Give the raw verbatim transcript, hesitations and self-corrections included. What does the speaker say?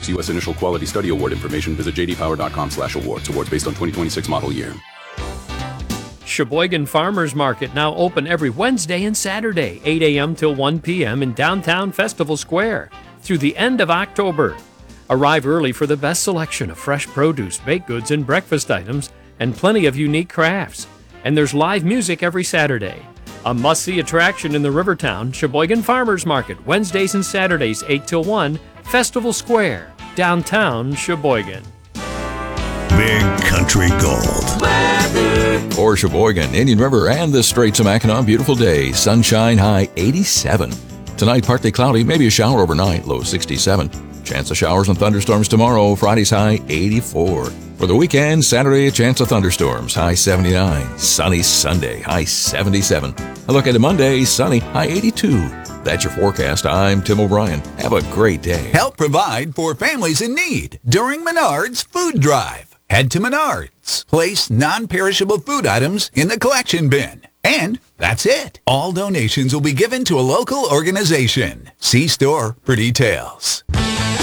twenty-six U S Initial Quality Study Award information, visit j d power dot com slash awards. Awards based on twenty twenty-six model year. Sheboygan Farmers Market now open every Wednesday and Saturday, eight a.m. till one p.m. in downtown Festival Square through the end of October. Arrive early for the best selection of fresh produce, baked goods, and breakfast items, and plenty of unique crafts. And there's live music every Saturday. A must-see attraction in the Rivertown, Sheboygan Farmers Market, Wednesdays and Saturdays, eight till one, Festival Square, downtown Sheboygan. Big Country Gold. Weather. For Sheboygan, Indian River, and the Straits of Mackinac, beautiful day. Sunshine, high eighty-seven. Tonight, partly cloudy, maybe a shower overnight, low sixty-seven. Chance of showers and thunderstorms tomorrow, Friday's high eighty-four. For the weekend, Saturday, a chance of thunderstorms, high seventy-nine. Sunny Sunday, high seventy-seven. A look at Monday, sunny, high eighty-two. That's your forecast. I'm Tim O'Brien. Have a great day. Help provide for families in need during Menards Food Drive. Head to Menards. Place non-perishable food items in the collection bin. And that's it. All donations will be given to a local organization. See store for details.